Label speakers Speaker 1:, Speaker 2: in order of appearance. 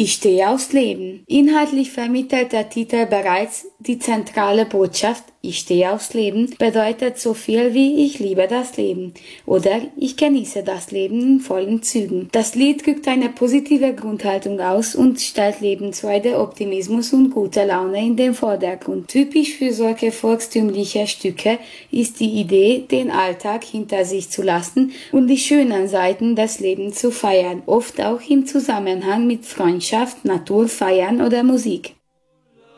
Speaker 1: Ich stehe aufs Leben. Inhaltlich vermittelt der Titel bereits die zentrale Botschaft, ich stehe aufs Leben, bedeutet so viel wie ich liebe das Leben oder ich genieße das Leben in vollen Zügen. Das Lied drückt eine positive Grundhaltung aus und stellt Lebensfreude, Optimismus und gute Laune in den Vordergrund. Typisch für solche volkstümliche Stücke ist die Idee, den Alltag hinter sich zu lassen und die schönen Seiten des Lebens zu feiern, oft auch im Zusammenhang mit Freundschaft, Natur, Feiern oder Musik.